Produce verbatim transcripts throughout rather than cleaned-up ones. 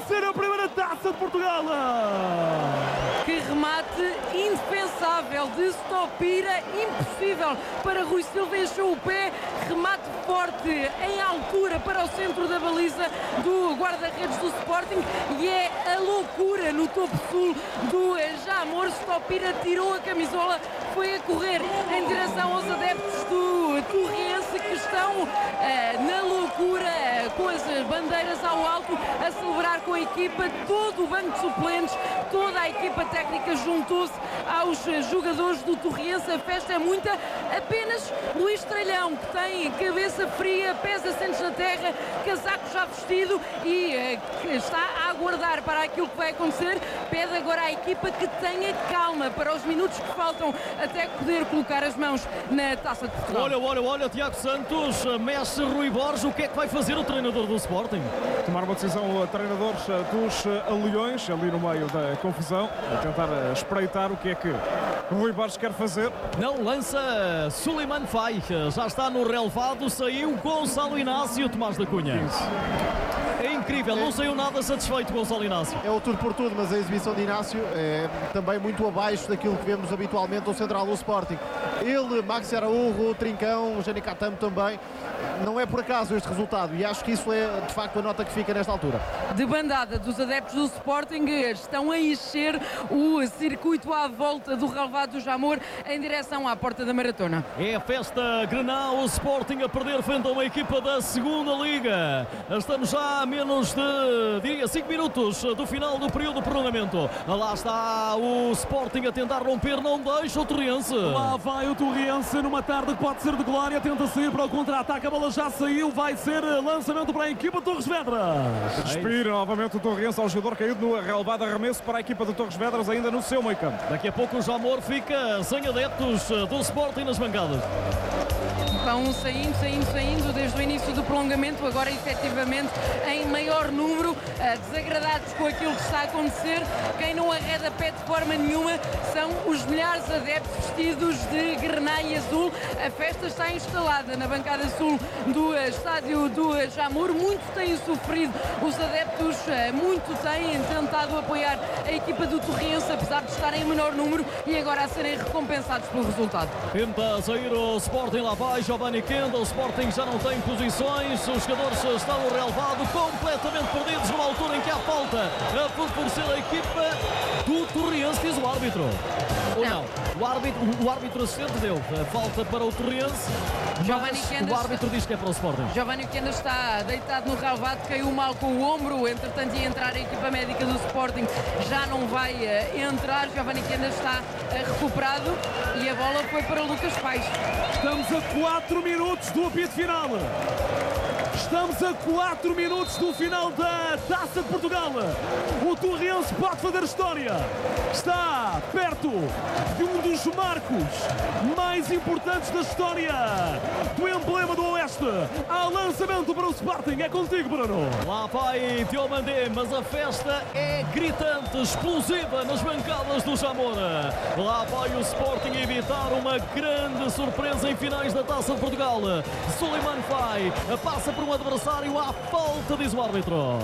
vencer a primeira Taça de Portugal. Que remate indefensável de Stopira, impossível para Rui Silva, encheu o pé, remate forte em altura para o centro da baliza do guarda-redes do Sporting e é a loucura no topo sul do Jamor. Stopira tirou a camisola, foi a correr em direção aos adeptos do Torriense que estão uh, na loucura, uh, com as bandeiras ao alto, a celebrar com a equipa. Todo o banco de suplentes, toda a equipa técnica juntou-se aos jogadores do Torriense. A festa é muita, apenas Luís Tralhão, que tem cabeça fria, pés assentes na terra, casaco já vestido e uh, que está a aguardar para aquilo que vai acontecer, pede agora à equipa que tenha calma para os minutos que faltam até poder colocar as mãos na Taça de Portugal. Olha, olha, olha, Tiago Santos, mexe Rui Borges, o que é que vai fazer o treinador do Sporting? Tomar uma decisão a treinadores dos Leões, ali no meio da confusão, a tentar espreitar o que é que Rui Borges quer fazer. Não, lança Suleiman Fai, já está no relevado, saiu Gonçalo Inácio, Tomás da Cunha. Isso. É incrível, não saiu nada satisfeito Gonçalo Inácio. É o tudo por tudo, mas a exibição de Inácio é também muito abaixo daquilo que vemos habitualmente no central do Sporting. Ele, Max Araújo, Trincão, Jani Catam também. Não é por acaso este resultado e acho que isso é de facto a nota que fica nesta altura. De bandada dos adeptos do Sporting estão a encher o circuito à volta do relevado do Jamor em direção à porta da maratona. É a festa Grenal, o Sporting a perder frente a uma equipa da segunda Liga. Estamos já a menos de, diria, cinco minutos do final do período de prolongamento. Lá está o Sporting a tentar romper, não deixa o Torriense. Lá vai o Torriense numa tarde que pode ser de glória, tenta sair para o contra-ataque, a bola já saiu, vai ser lançamento para a equipa de Torres Vedras. Despira novamente o Torriense ao jogador caído no relevado, arremesso para a equipa de Torres Vedras ainda no seu meio campo. Daqui a pouco o Jamor fica sem adeptos do Sporting nas bancadas. Vão saindo, saindo, saindo desde o início do prolongamento, agora efetivamente em maior número, desagradados com aquilo que está a acontecer. Quem não arreda pé de forma nenhuma são os milhares de adeptos vestidos de grená e azul. A festa está instalada na bancada sul do estádio do Jamor. Muito têm sofrido os adeptos, muito têm tentado apoiar a equipa do Torriense, apesar de estarem em menor número e agora a serem recompensados pelo resultado. Tenta sair o Sporting, lá vai Giovanni Kenda, o Sporting já não tem posições, os jogadores estão no relevado completamente perdidos numa altura em que há falta a favorecer a equipa do Torriense, diz o árbitro. Ou não? não? O árbitro, o árbitro assistente deu a falta para o Torriense, mas o árbitro diz que é para o Sporting. Giovanni Kenda está deitado no relevado, caiu mal com o ombro, entretanto ia entrar a equipa médica do Sporting, já não vai uh, entrar. Giovanni Kenda está uh, recuperado e a bola foi para Lucas Paes. Estamos a quatro minutos do apito final. Estamos a quatro minutos do final da Taça de Portugal. O Torriense pode fazer história. Está perto de um dos marcos mais importantes da história do emblema do Oeste. Há lançamento para o Sporting. É contigo, Bruno. Lá vai Diomandé, mas a festa é gritante, explosiva nas bancadas do Jamor. Lá vai o Sporting evitar uma grande surpresa em finais da Taça de Portugal. Suleiman Fai passa por um adversário à falta, diz o árbitro.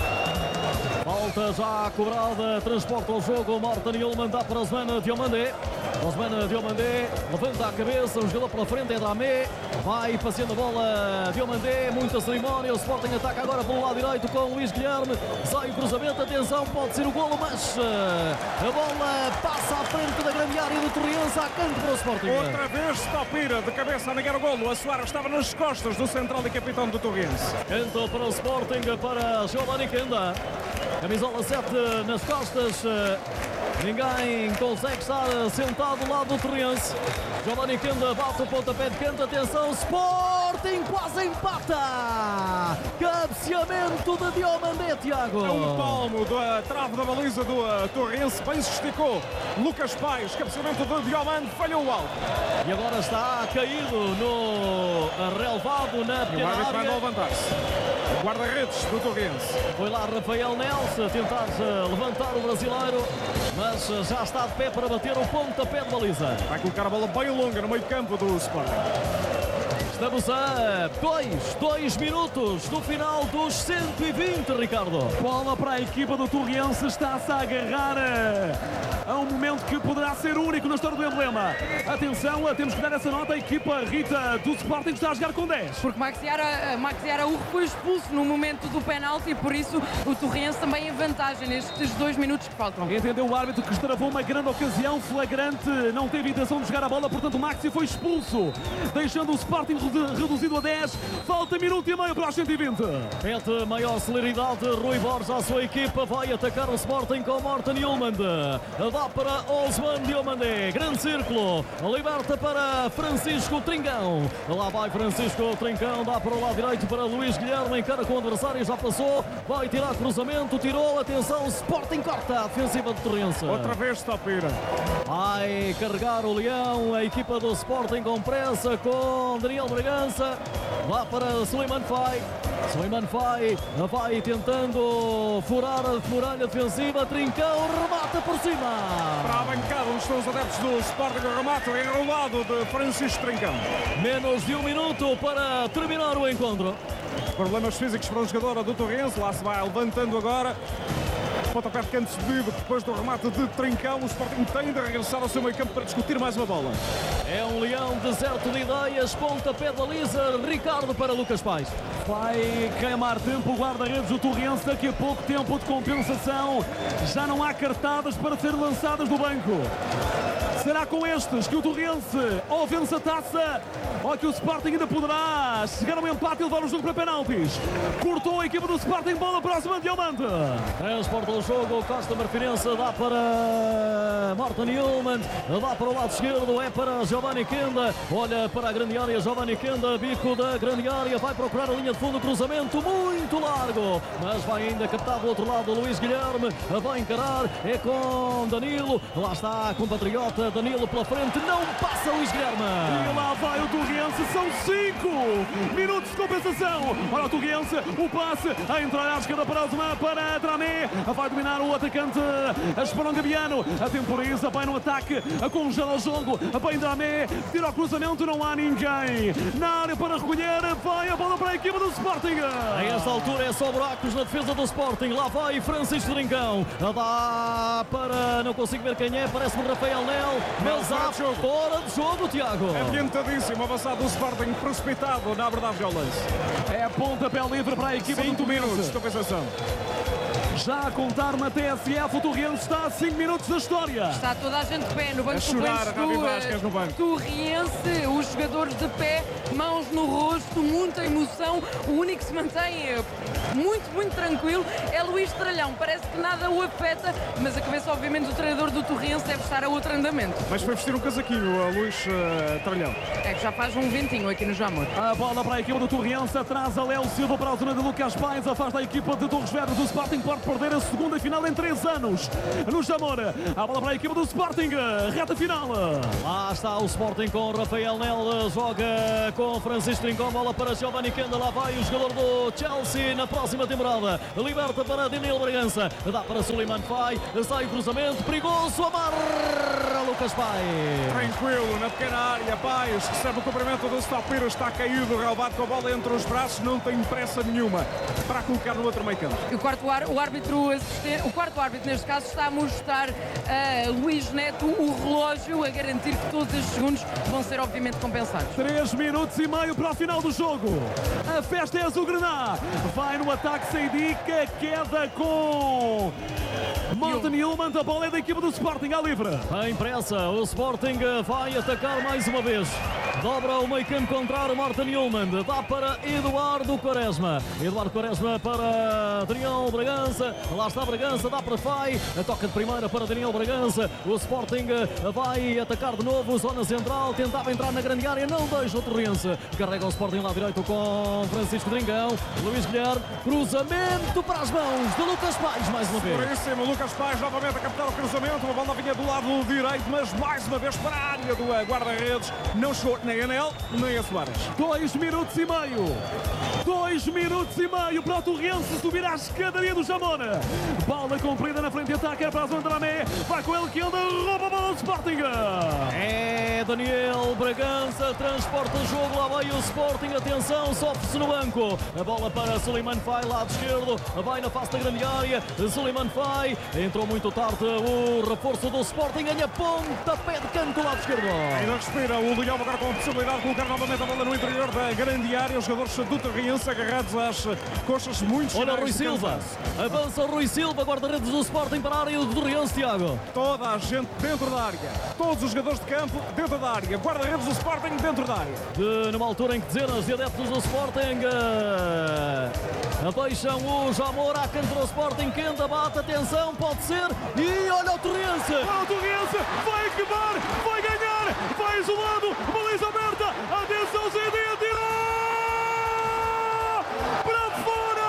Falta já cobrada, transporta o jogo, Martin Yulman dá para Osman Diomandé. Osman Diomandé levanta a cabeça, o jogador pela frente é Dramé, vai passeando a bola Diomandé, muita cerimónia, o Sporting ataca agora pelo lado direito com Luís Guilherme, sai o cruzamento, atenção, pode ser o golo, mas a bola passa à frente da grande área do Torriense, a canto para o Sporting. Outra vez Stopira de cabeça a negar o golo, a Soares estava nas costas do central e capitão do Torriense. Canto para o Sporting, para Giovanni Kenda. Camisola sete nas costas, ninguém consegue estar sentado do lado do Torriense. Giovanni Kenda bate o pontapé de canto, atenção, Sporting quase empata. Cabeceamento de Diomandé, Tiago. É um palmo da trave da baliza do uh, Torriense, bem se esticou Lucas Paes, cabeceamento de Diomandé, falhou o alto. E agora está caído no relevado na pequena área. Vai levantar-se. Guarda-redes do Torriense. Foi lá Rafael Nelson a tentar levantar o brasileiro, mas já está de pé para bater o pontapé de baliza. Vai colocar a bola bem longa no meio campo do Sporting. Estamos a dois, dois minutos do final dos cento e vinte, Ricardo. Bola para a equipa do Torriense, está-se a agarrar a um momento que poderá ser único na história do emblema. Atenção, temos que dar essa nota, a equipa Rita do Sporting está a jogar com dez. Porque Maxiara, Maxiara Urro foi expulso no momento do penalti e por isso o Torriense também em vantagem nestes dois minutos que faltam. Entendeu o árbitro que estravou uma grande ocasião flagrante, não teve intenção de jogar a bola, portanto o Maxi foi expulso, deixando o Sporting reduzido a dez. Falta minuto e meio para os cento e vinte. Pede maior celeridade, Rui Borges, a sua equipa vai atacar o Sporting com Morten Hjulmand. Dá para Osman Diomandé, grande círculo, liberta para Francisco Trincão. Lá vai Francisco Trincão, dá para o lado direito para Luís Guilherme, encara com o adversário, já passou, vai tirar cruzamento, tirou, atenção, Sporting corta a defensiva do Torrense. Outra vez Stopira. Vai carregar o Leão, a equipa do Sporting com pressa, com Daniel Bragança, lá para Suleiman Fai. Suleiman Fai vai tentando furar a muralha defensiva, Trincão remata por cima. Para a bancada, onde estão os adeptos do Sporting, o remate enrolado de Francisco Trincão. Menos de um minuto para terminar o encontro. Problemas físicos para o jogador do Torrense, lá se vai levantando agora. Pontapé de canto subido depois do remate de Trincão. O Sporting tem de regressar ao seu meio campo para discutir mais uma bola. É um Leão deserto de ideias, pontapé da Liza, Ricardo para Lucas Paes. Vai queimar tempo o guarda-redes do Torrense, daqui a pouco tempo de compensação. Já não há cartadas para serem lançadas do banco. Será com estes que o Torrense ou vence a taça ou que o Sporting ainda poderá chegar ao empate e levar o jogo para penaltis. Cortou a equipa do Sporting, bola próxima de Diamante. Transporta o jogo, Costa Marfinense dá para Morten Hjulmand, dá para o lado esquerdo, é para Giovanni Kenda, olha para a grande área, Giovanni Kenda, bico da grande área, vai procurar a linha de fundo, cruzamento muito largo, mas vai ainda captar do outro lado Luís Guilherme, vai encarar, é com Danilo, lá está a compatriota Danilo pela frente, não passa Luís Guilherme. E lá vai o Torrense, são cinco minutos de compensação. Olha o Torrense, o passe, a entrar à esquerda para Osman, para Dramé, vai dominar o atacante Esperão Gabiano, a temporiza, vai no ataque, congela o jogo, vai Dramé, tira o cruzamento, não há ninguém na área para recolher, vai a bola para a equipa do Sporting. A esta altura é só buracos na defesa do Sporting, lá vai Francisco Trincão, dá para, não consigo ver quem é, parece-me Rafael Nel, mas há fora de jogo, Tiago. Adiantadíssimo, avançado do Sporting, precipitado na abordagem ao lance. É pontapé livre para a equipa do Torrense. cinco minutos de compensação. Já a contar na T S F, o Torrense está a cinco minutos da história. Está toda a gente de pé no banco a chorar, do Vasquez no banco. Torrense, os jogadores de pé, mãos no rosto, muita emoção. O único que se mantém muito, muito tranquilo é Luís Tralhão. Parece que nada o afeta, mas a cabeça, obviamente, do treinador do Torrense deve estar a outro andamento. Mas foi vestir um casaquinho, Luís uh, Tralhão. É que já faz um ventinho aqui no Jamor. A bola para a equipa do Torrense, atrás a Léo Silva para a zona de Lucas Paes, afasta a equipa de Torres Vedras. O Sporting pode perder a segunda final em três anos no Jamor. A bola para a equipa do Sporting, reta final. Lá está o Sporting com Rafael Nel, joga com Francisco Trincão, bola para Giovanni Kenda, lá vai o jogador do Chelsea na próxima temporada, liberta para Daniel Bragança, dá para Suleiman Fai, sai o cruzamento, perigoso, amarra Lucas Paes. Tranquilo, na pequena área, Paes recebe o cumprimento do Stopira, está caído, relevado com a bola entre os braços, não tem pressa nenhuma para colocar no outro meio campo. O quarto ar, o árbitro o quarto árbitro neste caso está a mostrar a Luís Neto o relógio, a garantir que todos os segundos vão ser obviamente compensados. três minutos e meio para o final do jogo. A festa é azul-grená. Vai no ataque Seidica, queda com Morten Hjulmand, a bola é da equipa do Sporting à livre. Em pressa, o Sporting vai atacar mais uma vez. Dobra o meio campo contrário, Morten Hjulmand, dá para Eduardo Quaresma. Eduardo Quaresma para Daniel Bragança, lá está Bragança, dá para Fai, a toca de primeira para Daniel Bragança. O Sporting vai atacar de novo, zona central, tentava entrar na grande área, não deixa o Torrense. Carrega o Sporting lá direito com Francisco Trincão, Luís Guilherme, cruzamento para as mãos de Lucas Paes, mais uma vez. Por em cima, Lucas Paes novamente a captar o cruzamento, uma bola vinha do lado direito, mas mais uma vez para a área do guarda-redes, não chegou nem nem a Nel, nem a Soares. Dois minutos e meio. Dois minutos e meio para o Torrense subir à escadaria do Jamora. Bola comprida na frente de ataque para a zona de Ramé. Vai com ele que anda, rouba a bola do Sporting. É Daniel Bragança, transporta o jogo, lá vai o Sporting, atenção, sofre-se no banco. A bola para Suleiman Fai, lado esquerdo, vai na face da grande área. Suleiman Fai, entrou muito tarde o reforço do Sporting, ganha ponta, pé de canto, lado esquerdo. Ainda respira o Leão agora com a possibilidade de colocar novamente a bola no interior da grande área. Os jogadores do Torrense agarrados às coxas muito Olha finais Rui de Silva, cansaço. avança Rui Silva, guarda-redes do Sporting para a área do Torrense, Tiago. Toda a gente dentro da área. Todos os jogadores de campo dentro da área. Guarda-redes do Sporting dentro da área. De, numa altura em que dezenas de adeptos do Sporting uh, deixam o Jamor à canto do Sporting. Kenda bate, atenção, pode ser. E olha o Torrense. Olha o Torrense, vai acabar, vai ganhar, vai isolado, baliza aberta. Atenção, Zidane, tirou! Para fora!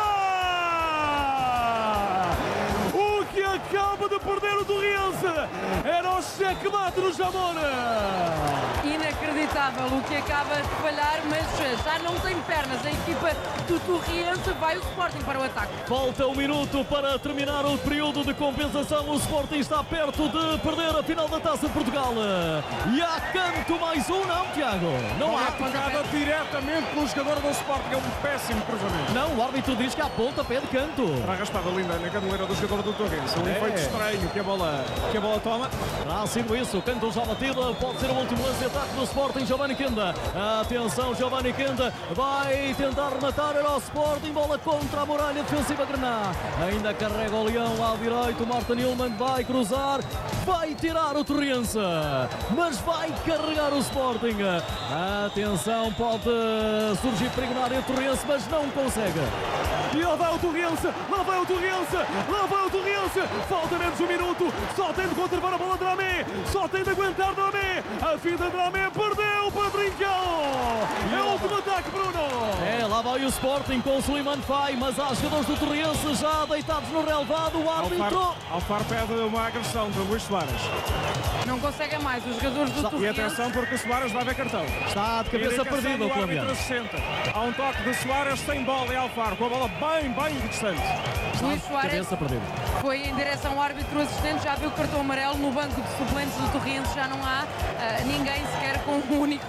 O que acaba de perder o Torrense era o checkmate do Jamor. Inacreditável o que acaba de falhar, mas já não tem pernas. A equipa do Torrense, vai o Sporting para o ataque. Falta um minuto para terminar o período de compensação. O Sporting está perto de perder a final da Taça de Portugal. E há canto mais um, não, Tiago? Não Bola há. tocada diretamente pelo jogador do Sporting. É um péssimo cruzamento. Não, o árbitro diz que há ponta, pé de canto. Para a raspada linda na caneleira do jogador do Torrense. Um É. efeito estranho que a bola, que a bola toma. Terá sido isso, canto já batido, pode ser o último lance de ataque do Sporting. Giovanni Kenda, atenção, Giovanni Kenda vai tentar rematar, era o Sporting, bola contra a muralha defensiva Grená, ainda carrega o Leão ao direito, Martin Nilman vai cruzar, vai tirar o Torrense, mas vai carregar o Sporting. Atenção, pode surgir perigo na área do Torrense, mas não consegue. E lá vai o Torrense, lá vai o Torrense, lá vai o Torrense. Falta menos um minuto, só tem de conservar a bola de Dramé, só tem de aguentar Dramé. A fim de Dramé perdeu para Trincão. É o último ataque, Bruno. É, lá vai o Sporting com o Suleiman Fai, mas há jogadores do Torrense já deitados no relevado, o árbitro... Alfaro, Alfaro pede uma agressão de Luís Soares. Não consegue mais. Os jogadores do E Torrense... atenção porque Soares vai ver cartão. Está de cabeça Indicação perdida do o colombiano. árbitro sessenta. Há um toque de Soares sem bola e Alfaro, com a bola bem, bem distante. Luís Soares Cabeça perdida. foi em direção ao árbitro assistente, já viu o cartão amarelo. No banco de suplentes do Torrense já não há uh, ninguém sequer com um único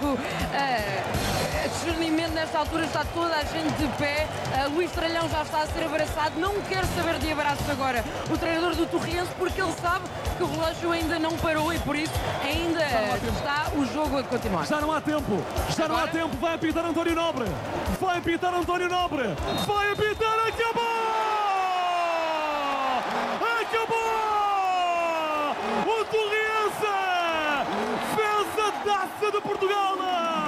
uh, discernimento. Nesta altura está toda a gente de pé. Uh, Luís Tralhão já está a ser abraçado, não quer saber de abraços agora o treinador do Torrense, porque ele sabe que o relógio ainda não parou e por isso ainda está o jogo a continuar. Já não há tempo, já não há Agora? tempo. Vai apitar António Nobre, vai apitar António Nobre, vai apitar, acabou! Acabou! O Torrense fez a Taça de Portugal!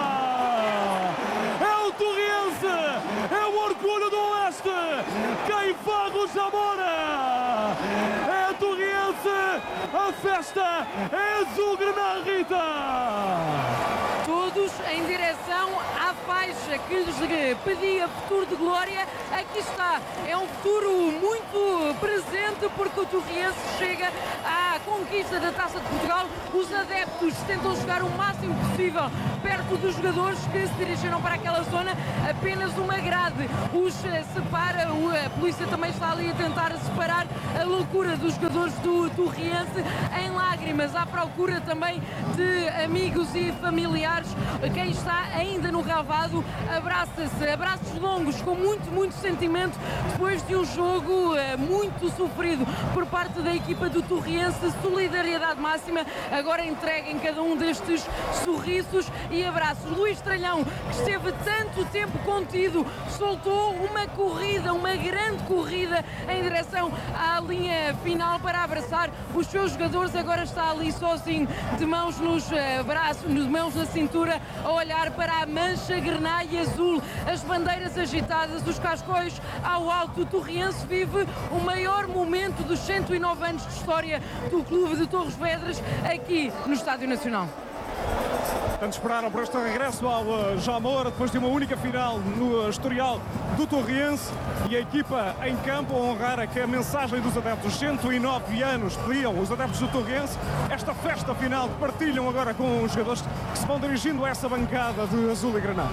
É o Torrense, é o orgulho do Oeste, quem faz o Jamora! É o Torrense, a festa é azul-grená, Rita! Todos em direção à faixa que lhes pedia futuro de glória. Aqui está, é um futuro muito presente porque o Torrense chega à conquista da Taça de Portugal. Os adeptos tentam chegar o máximo possível perto dos jogadores que se dirigiram para aquela zona. Apenas uma grade os separa, a polícia também está ali a tentar separar. A loucura dos jogadores do Torrense em lágrimas, à procura também de amigos e familiares. Quem está ainda no relvado abraça-se, abraços longos com muito, muito sentimento depois de um jogo muito sofrido por parte da equipa do Torrense. Solidariedade máxima agora entregue em cada um destes sorrisos e abraços. Luís Tralhão, que esteve tanto tempo contido, soltou uma corrida, uma grande corrida em direção à linha final para abraçar os seus jogadores. Agora está ali sozinho, de mãos nos braços, de mãos na cintura, a olhar para a mancha grená e azul, as bandeiras agitadas, os cascóis ao alto. O Torrense vive o maior momento dos cento e nove anos de história do clube de Torres Vedras aqui no Estádio Nacional. Tanto esperaram por este regresso ao uh, Jamor, depois de uma única final no uh, historial do Torriense, e a equipa em campo a honrar aqui a mensagem dos adeptos. cento e nove anos pediam os adeptos do Torriense esta festa final que partilham agora com os jogadores que se vão dirigindo a essa bancada de azul e granada.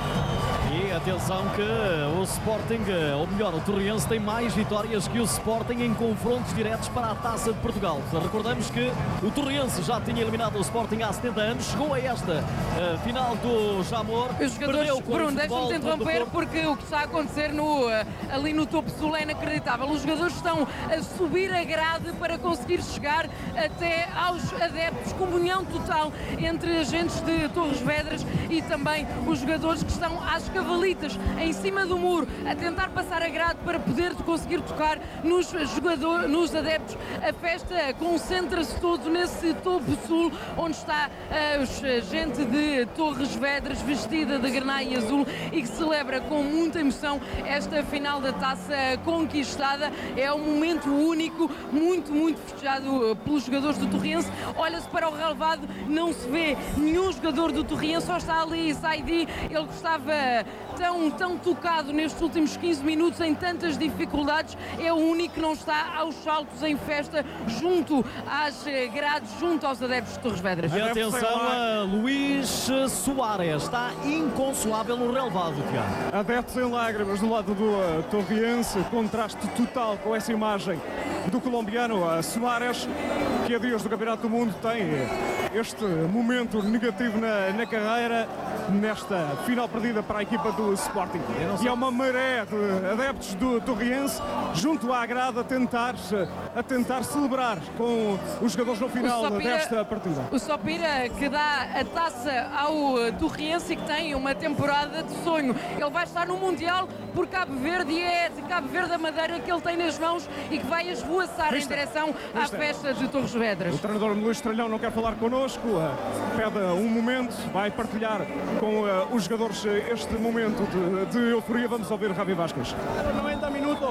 E atenção que o Sporting, ou melhor, o Torriense tem mais vitórias que o Sporting em confrontos diretos para a Taça de Portugal. Recordamos que o Torriense já tinha eliminado o Sporting há setenta anos, chegou a esta uh, final do Jamor. Os jogadores, Bruno, deixa-me te interromper porque o que está a acontecer no, uh, ali no topo sul é inacreditável. Os jogadores estão a subir a grade para conseguir chegar até aos adeptos, comunhão total entre agentes de Torres Vedras e também os jogadores que estão às cavalitas em cima do muro a tentar passar a grade para poder conseguir tocar nos jogadores, nos adeptos. A festa concentra-se todo nesse topo sul onde está uh, gente de Torres Vedras vestida de granai e azul e que celebra com muita emoção esta final da taça conquistada. É um momento único, muito, muito festejado pelos jogadores do Torriense. Olha-se para o relvado, não se vê nenhum jogador do Torriense, só está ali Saidi, ele que estava tão, tão tocado nestes últimos quinze minutos em tantas dificuldades, é o único que não está aos saltos em festa junto às grades, junto aos adeptos de Torres Vedras. E atenção a Luís Soares, está inconsolável no relevado, Tiago. Adeptos em lágrimas do lado do uh, Torriense, contraste total com essa imagem do colombiano uh, Soares, que a dias do Campeonato do Mundo tem este momento negativo na, na carreira, nesta final perdida para a equipa do Sporting. E é uma maré de adeptos do Torriense junto à grada a tentar, a tentar celebrar com os jogadores no final Sopira, desta partida. O Sopira que dá a taça ao Torriense e que tem uma temporada de sonho. Ele vai estar no Mundial por Cabo Verde e é de Cabo Verde a madeira que ele tem nas mãos e que vai esvoaçar em direção à festa de Torres Vedras. O treinador Luís Tralhão não quer falar connosco, pede um momento, vai partilhar com uh, os jogadores este momento de, de euforia. Vamos ouvir Javi Vázquez. noventa minutos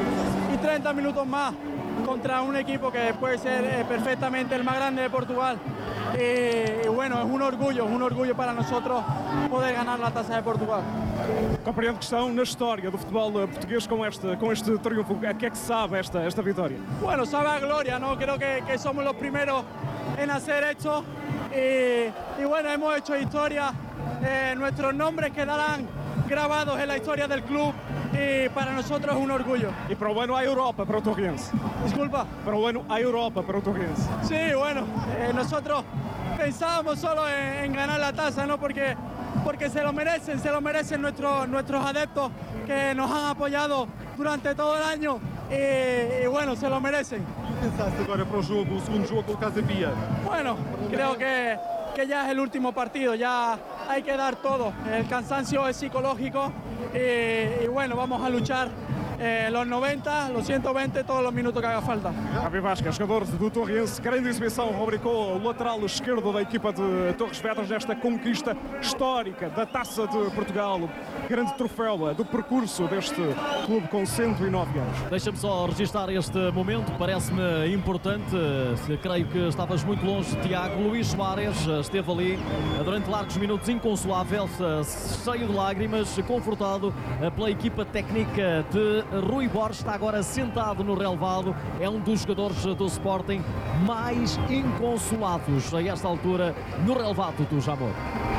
y treinta minutos más contra un equipo que puede ser eh, perfectamente el más grande de Portugal. Y, y bueno, es un orgullo, es un orgullo para nosotros poder ganar la Taça de Portugal. Compreendo que estão na história do futebol português com este, com este triunfo. O que é que sabe esta, esta vitória? Bueno, sabe a gloria, ¿no? Creo que, que somos los primeros en hacer esto. Y, y bueno, hemos hecho historia. Eh, nuestros nombres quedarán grabados en la historia del club y para nosotros es un orgullo. E para o ano há Europa para o Torriense. Disculpa. Para o ano há Europa para o Torriense. Sí, bueno, eh, nosotros pensábamos solo en, en ganar la taza, ¿no? Porque, porque se lo merecen, se lo merecen nuestros, nuestros adeptos que nos han apoyado durante todo el año y, y bueno, se lo merecen. ¿Qué pensaste ahora para el juego, el segundo juego con el Casa Pia? Bueno, creo que, que ya es el último partido, ya hay que dar todo. El cansancio es psicológico y, y bueno, vamos a luchar eh, los noventa, los ciento veinte, todos los minutos que haga falta. Javi Vázquez, jogador do Torriense, grande exibição, rubricou o lateral esquerdo da equipa de Torres Vedras nesta conquista histórica da Taça de Portugal, grande troféu do percurso deste clube com cento e nove anos. Deixa-me só registrar este momento, parece-me importante, creio que estavas muito longe, Tiago. Luís Soares esteve ali durante largos minutos, inconsolável, cheio de lágrimas, confortado pela equipa técnica de Rui Borges, está agora sentado no relevado, é um dos jogadores do Sporting mais inconsolados a esta altura no relevado do Jamor.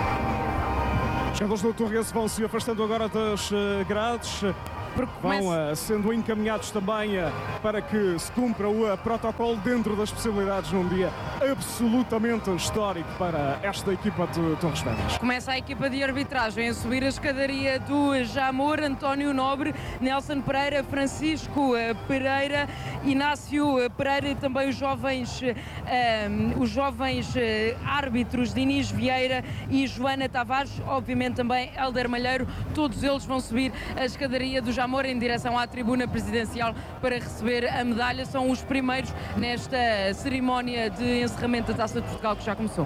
Os jogadores do Torriense vão se afastando agora das grades. Porque vão começa... uh, sendo encaminhados também uh, para que se cumpra o uh, protocolo dentro das possibilidades num dia absolutamente histórico para esta equipa de Torres Vedras. Começa a equipa de arbitragem a subir a escadaria do Jamor. António Nobre, Nelson Pereira, Francisco Pereira, Inácio Pereira e também os jovens, um, os jovens árbitros Diniz Vieira e Joana Tavares, obviamente também Hélder Malheiro, todos eles vão subir a escadaria do Jamor em direção à tribuna presidencial para receber a medalha. São os primeiros nesta cerimónia de encerramento da Taça de Portugal que já começou.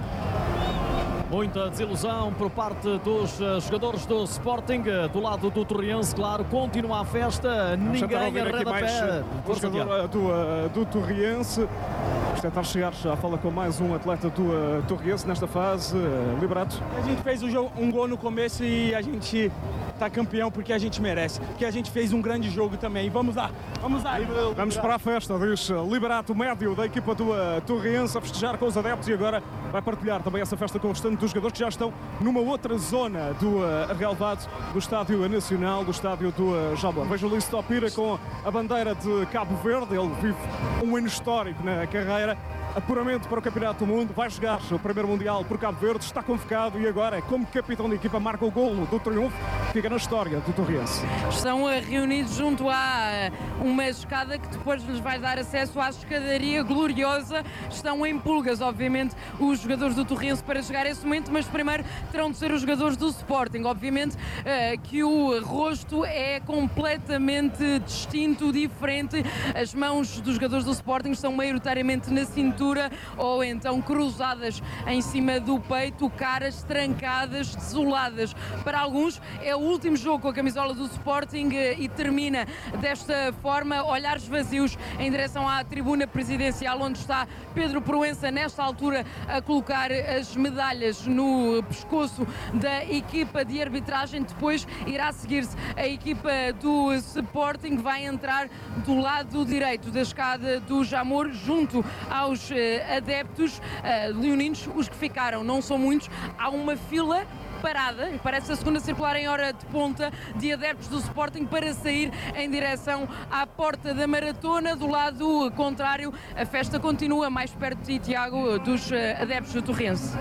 Muita desilusão por parte dos uh, jogadores do Sporting, uh, do lado do Torriense, claro, continua a festa, Vamos ninguém arreda mais pé. o jogador uh, do, uh, do Torriense. tentar chegar à fala com mais um atleta do uh, Torriense nesta fase, uh, Liberato. A gente fez um, jogo, um gol no começo e a gente tá campeão porque a gente merece, porque a gente fez um grande jogo também. Vamos lá, vamos lá. Vamos para a festa, diz Liberato, médio da equipa do uh, Torriense, a festejar com os adeptos e agora vai partilhar também essa festa com o restante dos jogadores que já estão numa outra zona do uh, relevado do Estádio Nacional, do Estádio do uh, Jamor. Veja o Luís Topira com a bandeira de Cabo Verde, ele vive um ano histórico na carreira, apuramento para o Campeonato do Mundo, vai jogar o primeiro Mundial por Cabo Verde, está convocado e agora, como capitão da equipa, marca o golo do triunfo, fica na história do Torriense. Estão reunidos junto a uma escada que depois lhes vai dar acesso à escadaria gloriosa. Estão em pulgas, obviamente, os jogadores do Torriense para chegar a esse momento, mas primeiro terão de ser os jogadores do Sporting. Obviamente que o rosto é completamente distinto, diferente. As mãos dos jogadores do Sporting estão maioritariamente na cintura ou então cruzadas em cima do peito, caras trancadas, desoladas. Para alguns é o último jogo com a camisola do Sporting e termina desta forma, olhares vazios em direção à tribuna presidencial onde está Pedro Proença nesta altura a colocar as medalhas no pescoço da equipa de arbitragem. Depois irá seguir-se a equipa do Sporting, vai entrar do lado direito da escada do Jamor junto aos adeptos uh, leoninos, os que ficaram não são muitos, há uma fila parada, parece a segunda circular em hora de ponta, de adeptos do Sporting para sair em direção à porta da maratona. Do lado contrário, a festa continua mais perto de ti, Tiago, dos uh, adeptos do Torrense.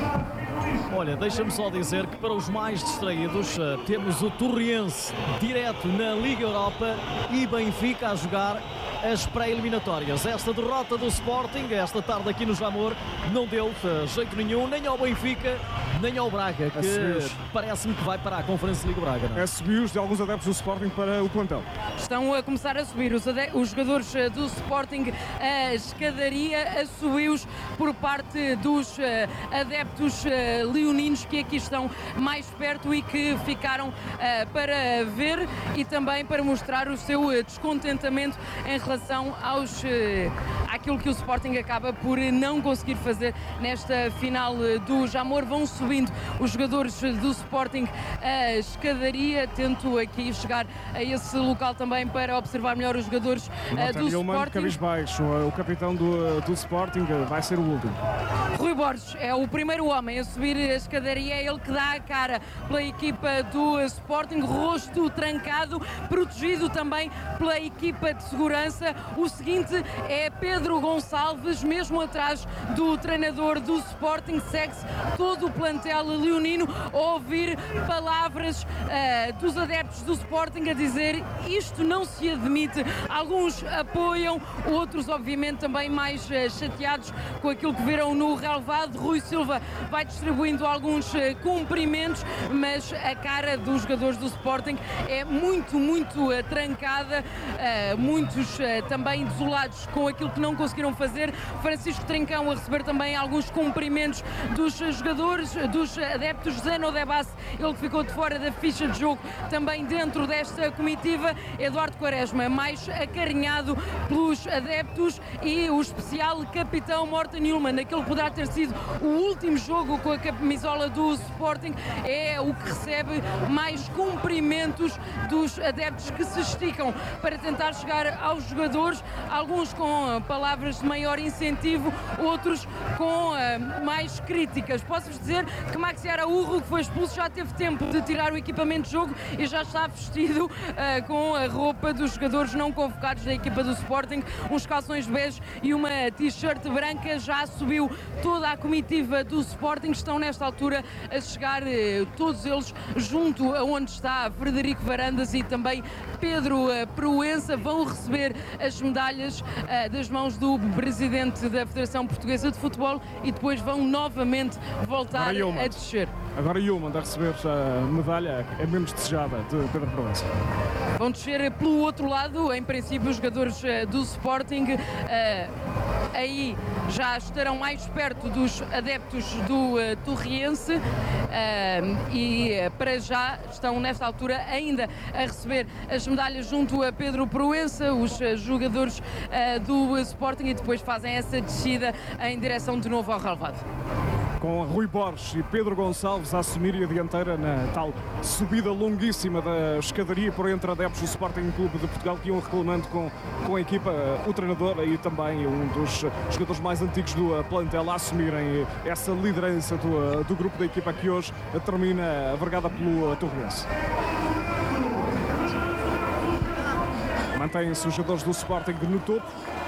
Olha, deixa-me só dizer que para os mais distraídos uh, temos o Torriense direto na Liga Europa e Benfica a jogar as pré-eliminatórias. Esta derrota do Sporting, esta tarde aqui no Jamor, não deu uh, jeito nenhum, nem ao Benfica, nem ao Braga, que parece-me que vai para a Conferência Liga Braga. Não? É subiu-os de alguns adeptos do Sporting para o plantel. Estão a começar a subir os, os jogadores do Sporting, a escadaria, a subiu-os por parte dos uh, adeptos uh, leoninos que aqui estão mais perto e que ficaram uh, para ver e também para mostrar o seu uh, descontentamento em relação aos, uh, àquilo que o Sporting acaba por não conseguir fazer nesta final uh, do Jamor. Vão subindo os jogadores do Sporting a escadaria. Tento aqui chegar a esse local também para observar melhor os jogadores uh, do Sporting. Cabisbaixo, o capitão do, do Sporting vai ser o último. Rui Borges é o primeiro homem a subir a escadaria, é ele que dá a cara pela equipa do Sporting, rosto trancado, protegido também pela equipa de segurança. O seguinte é Pedro Gonçalves, mesmo atrás do treinador do Sporting, segue-se todo o plantel leonino a ouvir palavras uh, dos adeptos do Sporting a dizer isto não se admite. Alguns apoiam, outros obviamente também mais uh, chateados com aquilo que viram no relevado. Rui Silva vai distribuindo alguns uh, cumprimentos, mas a cara dos jogadores do Sporting é muito, muito uh, trancada, uh, muitos uh, também desolados com aquilo que não conseguiram fazer. Francisco Trincão a receber também alguns cumprimentos dos jogadores, dos adeptos. Zeno Debassi, ele que ficou de fora da ficha de jogo também dentro desta comitiva. Eduardo Quaresma mais acarinhado pelos adeptos e o especial capitão Morten Newman, aquele que poderá ter sido o último jogo com a camisola do Sporting, é o que recebe mais cumprimentos dos adeptos que se esticam para tentar chegar aos jogadores, alguns com palavras de maior incentivo, outros com uh, mais críticas. Posso-vos dizer que Maxi Araújo, que foi expulso, já teve tempo de tirar o equipamento de jogo e já está vestido uh, com a roupa dos jogadores não convocados da equipa do Sporting, uns calções bege e uma t-shirt branca. Já subiu toda a comitiva do Sporting, estão nesta altura a chegar uh, todos eles junto a onde está Frederico Varandas e também Pedro uh, Proença. Vão receber as medalhas uh, das mãos do presidente da Federação Portuguesa de Futebol e depois vão novamente voltar a descer. Agora Yulman a receber a medalha é menos desejada de Pedro Proença. Vão descer pelo outro lado, em princípio os jogadores uh, do Sporting uh, aí já estarão mais perto dos adeptos do uh, Torriense uh, e uh, para já estão nesta altura ainda a receber as medalhas junto a Pedro Proença, os uh, jogadores uh, do uh, Sporting, e depois fazem essa descida em direção de novo ao relvado. Com Rui Borges e Pedro Gonçalves a assumirem a dianteira na tal subida longuíssima da escadaria por entre adeptos do Sporting Clube de Portugal, que iam reclamando com, com a equipa, o treinador e também um dos jogadores mais antigos do plantel a assumirem essa liderança do, do grupo da equipa que hoje termina vergada pelo Torriense. Mantêm-se os jogadores do Sporting no topo.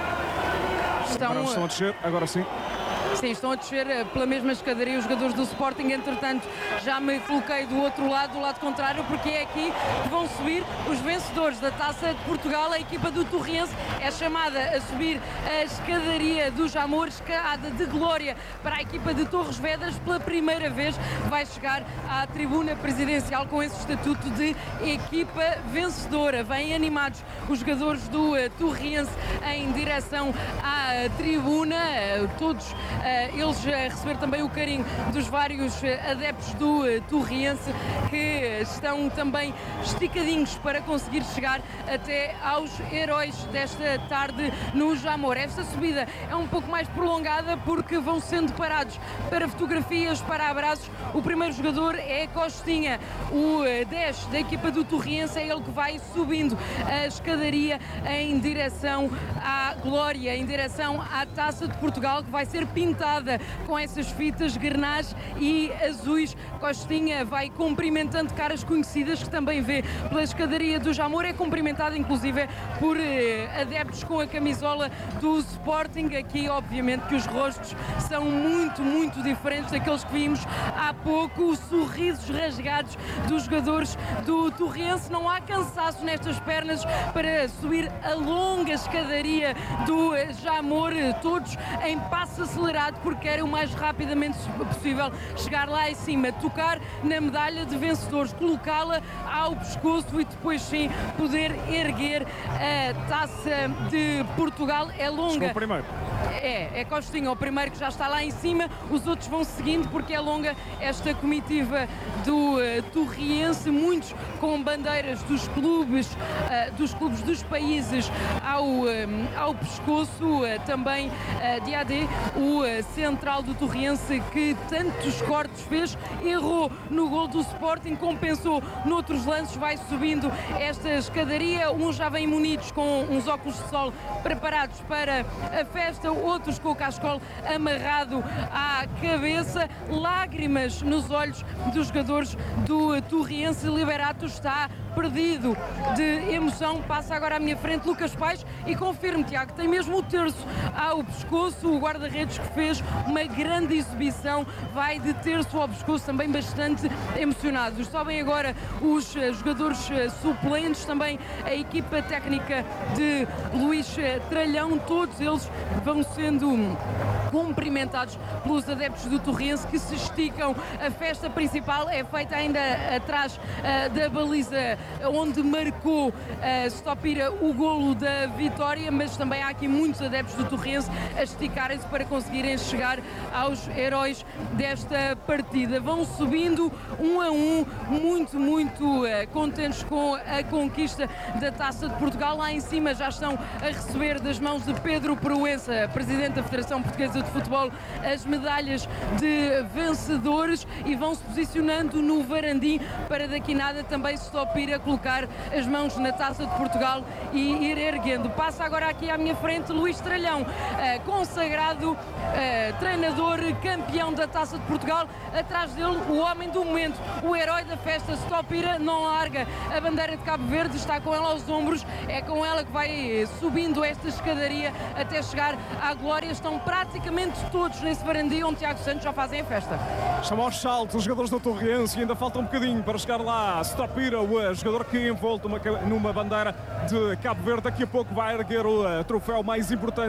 Estão, Agora estão a descer, agora sim. Sim, estão a descer pela mesma escadaria os jogadores do Sporting. Entretanto, já me coloquei do outro lado, do lado contrário, porque é aqui que vão subir os vencedores da Taça de Portugal. A equipa do Torriense é chamada a subir a escadaria do Jamor, escada de glória para a equipa de Torres Vedras. Pela primeira vez vai chegar à tribuna presidencial com esse estatuto de equipa vencedora. Vêm animados os jogadores do uh, Torriense em direção à tribuna, uh, todos uh, eles a receber também o carinho dos vários uh, adeptos do uh, Torriense, que estão também esticadinhos para conseguir chegar até aos heróis desta tarde no Jamor. Esta subida é um pouco mais prolongada porque vão sendo parados para fotografias, para abraços. O primeiro jogador é Costinha, o dez da equipa do Torriense, é ele que vai subindo a escadaria em direção à glória, em direção à Taça de Portugal, que vai ser pintada com essas fitas grenás e azuis. Costinha vai cumprimentando caras conhecidas que também vê pela escadaria do Jamor. É cumprimentado inclusive por eh, adeptos com a camisola do Sporting. Aqui obviamente que os rostos são muito, muito diferentes daqueles que vimos há pouco. Os sorrisos rasgados dos jogadores do Torriense. Não há cansaço nestas pernas para subir a longa escadaria do Jamor, todos em passo acelerado porque querem o mais rapidamente possível chegar lá em cima, tocar na medalha de vencedores, colocá-la ao pescoço e depois sim poder erguer a Taça de Portugal. É longa. O primeiro. É, é Costinha o primeiro que já está lá em cima, os outros vão seguindo porque é longa esta comitiva do uh, Torriense, muitos com bandeiras dos clubes, uh, dos clubes dos países ao, uh, ao pescoço, uh, também uh, de A D, o uh, central do Torriense que tantos cortes fez, errou no gol do Sporting, compensou noutros lances, vai subindo esta escadaria, uns já vêm munidos com uns óculos de sol preparados para a festa, outros com o cascol amarrado à cabeça, lágrimas nos olhos dos jogadores do Torriense. Liberato está perdido de emoção. Passa agora à minha frente Lucas Paes e confirmo, Tiago, tem mesmo o terço ao pescoço, o guarda-redes que fez uma grande exibição, vai de terço ao pescoço, também bastante emocionados. Sobem agora os jogadores suplentes, também a equipa técnica de Luís Tralhão, todos eles vão sendo cumprimentados pelos adeptos do Torriense que se esticam. A festa principal é feita ainda atrás uh, da baliza onde marcou uh, Stopira o golo da vitória, mas também há aqui muitos adeptos do Torriense a esticarem-se para conseguirem chegar aos heróis desta partida. Vão subindo um a um, muito, muito uh, contentes com a conquista da Taça de Portugal. Lá em cima já estão a receber das mãos de Pedro Proença, presidente da Federação Portuguesa de Futebol, as medalhas de vencedores e vão-se posicionando no varandim para daqui nada também Stopira colocar as mãos na Taça de Portugal e ir erguendo. Passa agora aqui à minha frente Luís Tralhão, eh, consagrado eh, treinador, campeão da Taça de Portugal. Atrás dele o homem do momento, o herói da festa, Stopira, não larga a bandeira de Cabo Verde, está com ela aos ombros, é com ela que vai subindo esta escadaria até chegar à glória. Estão praticamente todos nesse varandim onde Tiago Santos já fazem a festa. Estão aos saltos os jogadores do Torriense e ainda falta um bocadinho para chegar lá. Stopira, o jogador que envolto uma, numa bandeira de Cabo Verde, daqui a pouco vai erguer o troféu mais importante